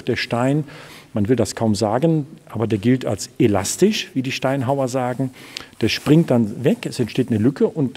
der Stein. Man will das kaum sagen, aber der gilt als elastisch, wie die Steinhauer sagen. Der springt dann weg, es entsteht eine Lücke und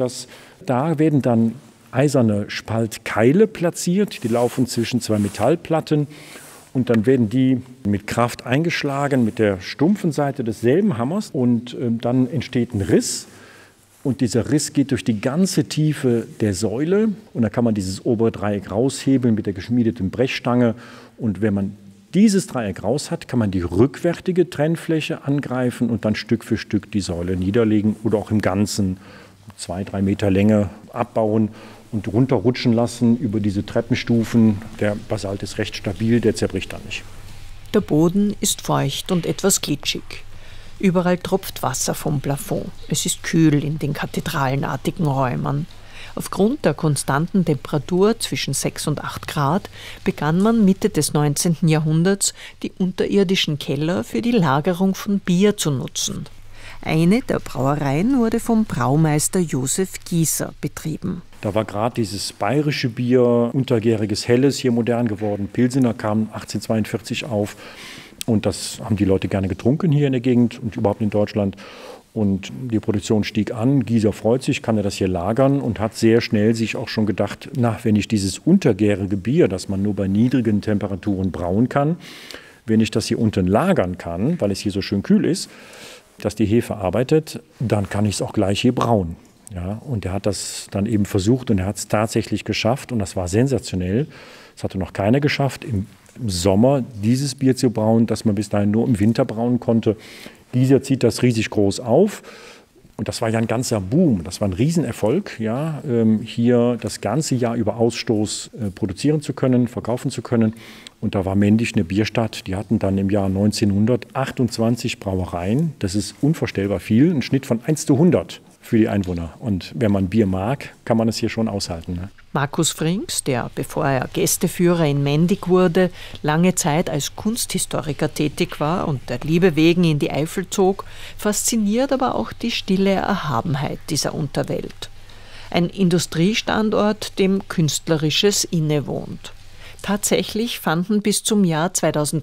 da werden dann eiserne Spaltkeile platziert. Die laufen zwischen zwei Metallplatten und dann werden die mit Kraft eingeschlagen mit der stumpfen Seite desselben Hammers und dann entsteht ein Riss. Und dieser Riss geht durch die ganze Tiefe der Säule und da kann man dieses obere Dreieck raushebeln mit der geschmiedeten Brechstange. Und wenn man dieses Dreieck raus hat, kann man die rückwärtige Trennfläche angreifen und dann Stück für Stück die Säule niederlegen oder auch im Ganzen 2-3 Meter Länge abbauen und runterrutschen lassen über diese Treppenstufen. Der Basalt ist recht stabil, der zerbricht dann nicht. Der Boden ist feucht und etwas glitschig. Überall tropft Wasser vom Plafond. Es ist kühl in den kathedralenartigen Räumen. Aufgrund der konstanten Temperatur zwischen 6 und 8 Grad begann man Mitte des 19. Jahrhunderts, die unterirdischen Keller für die Lagerung von Bier zu nutzen. Eine der Brauereien wurde vom Braumeister Josef Gießer betrieben. Da war gerade dieses bayerische Bier, untergäriges Helles, hier modern geworden. Pilsener kam 1842 auf und das haben die Leute gerne getrunken hier in der Gegend und überhaupt in Deutschland. Und die Produktion stieg an. Gießer freut sich, kann er das hier lagern und hat sehr schnell sich auch schon gedacht, wenn ich dieses untergärige Bier, das man nur bei niedrigen Temperaturen brauen kann, wenn ich das hier unten lagern kann, weil es hier so schön kühl ist, dass die Hefe arbeitet, dann kann ich es auch gleich hier brauen. Ja, und er hat das dann eben versucht und er hat es tatsächlich geschafft und das war sensationell. Das hatte noch keiner geschafft, im Sommer dieses Bier zu brauen, das man bis dahin nur im Winter brauen konnte. Gießer zieht das riesig groß auf und das war ja ein ganzer Boom, das war ein Riesenerfolg, ja, hier das ganze Jahr über Ausstoß produzieren zu können, verkaufen zu können. Und da war Mendig eine Bierstadt, die hatten dann im Jahr 1900 28 Brauereien, das ist unvorstellbar viel, ein Schnitt von 1:100 für die Einwohner. Und wenn man Bier mag, kann man es hier schon aushalten. Ne? Markus Frings, der, bevor er Gästeführer in Mendig wurde, lange Zeit als Kunsthistoriker tätig war und der Liebe wegen in die Eifel zog, fasziniert aber auch die stille Erhabenheit dieser Unterwelt. Ein Industriestandort, dem Künstlerisches innewohnt. Tatsächlich fanden bis zum Jahr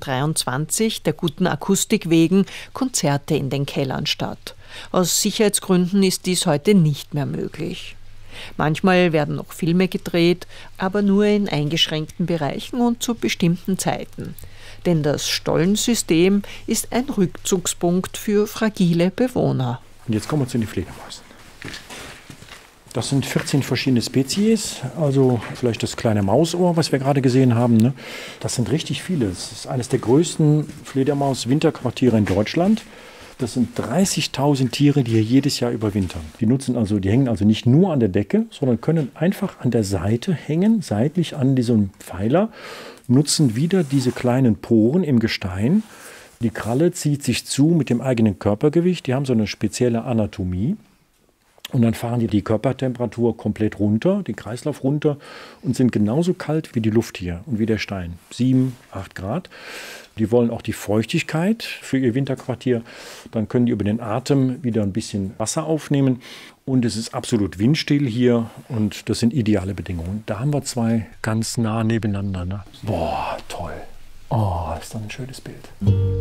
2023 der guten Akustik wegen Konzerte in den Kellern statt. Aus Sicherheitsgründen ist dies heute nicht mehr möglich. Manchmal werden noch Filme gedreht, aber nur in eingeschränkten Bereichen und zu bestimmten Zeiten. Denn das Stollensystem ist ein Rückzugspunkt für fragile Bewohner. Und jetzt kommen wir zu den Fledermäusen. Das sind 14 verschiedene Spezies, also vielleicht das kleine Mausohr, was wir gerade gesehen haben. Ne? Das sind richtig viele. Das ist eines der größten Fledermaus-Winterquartiere in Deutschland. Das sind 30.000 Tiere, die hier jedes Jahr überwintern. Die hängen also nicht nur an der Decke, sondern können einfach an der Seite hängen, seitlich an diesem Pfeiler, nutzen wieder diese kleinen Poren im Gestein. Die Kralle zieht sich zu mit dem eigenen Körpergewicht. Die haben so eine spezielle Anatomie. Und dann fahren die Körpertemperatur komplett runter, den Kreislauf runter und sind genauso kalt wie die Luft hier und wie der Stein. 7, 8 Grad. Die wollen auch die Feuchtigkeit für ihr Winterquartier. Dann können die über den Atem wieder ein bisschen Wasser aufnehmen. Und es ist absolut windstill hier und das sind ideale Bedingungen. Da haben wir zwei ganz nah nebeneinander. Ne? Boah, toll. Oh, ist doch ein schönes Bild.